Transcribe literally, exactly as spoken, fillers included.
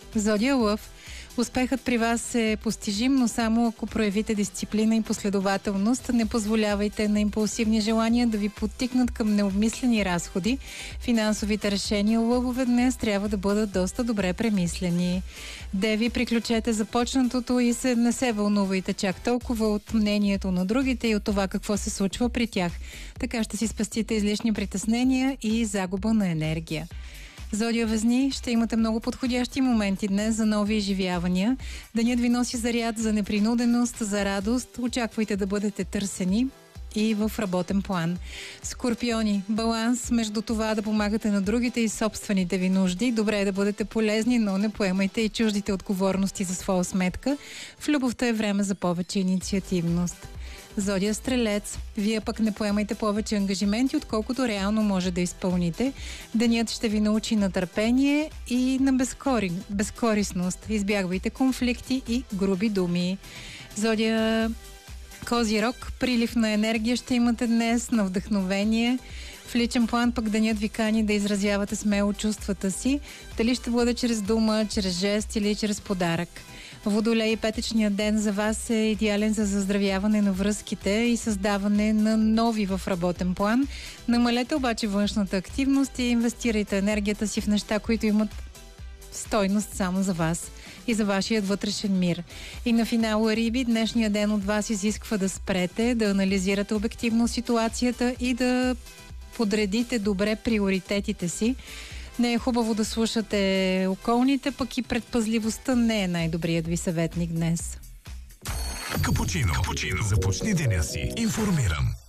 Зодия Лъв. Успехът при вас е постижим, но само ако проявите дисциплина и последователност. Не позволявайте на импулсивни желания да ви подтикнат към необмислени разходи. Финансовите решения, лъвове, днес трябва да бъдат доста добре премислени. Деви, приключете започнатото и се, не се вълнувайте чак толкова от мнението на другите и от това какво се случва при тях. Така ще си спестите излишни притеснения и загуба на енергия. Зодия Везни, ще имате много подходящи моменти днес за нови изживявания. Денят ви носи заряд за непринуденост, за радост. Очаквайте да бъдете търсени и в работен план. Скорпиони, баланс между това да помагате на другите и собствените ви нужди. Добре е да бъдете полезни, но не поемайте и чуждите отговорности за своя сметка. В любовта е време за повече инициативност. Зодия Стрелец, вие пък не поемайте повече ангажименти, отколкото реално може да изпълните. Денят ще ви научи на търпение и на безкори... безкорисност. Избягвайте конфликти и груби думи. Зодия Козирог, прилив на енергия ще имате днес, на вдъхновение. В личен план пък денят ви кани да изразявате смело чувствата си. Дали ще бъде чрез дума, чрез жест или чрез подарък. Водолей, петъчният ден за вас е идеален за заздравяване на връзките и създаване на нови в работен план. Намалете обаче външната активност и инвестирайте енергията си в неща, които имат стойност само за вас и за вашият вътрешен мир. И на финала, Риби, днешният ден от вас изисква да спрете, да анализирате обективно ситуацията и да подредите добре приоритетите си. Не е хубаво да слушате околните, пък и предпазливостта не е най-добрият ви съветник днес. Капучино. Капучино. Започни деня си информиран.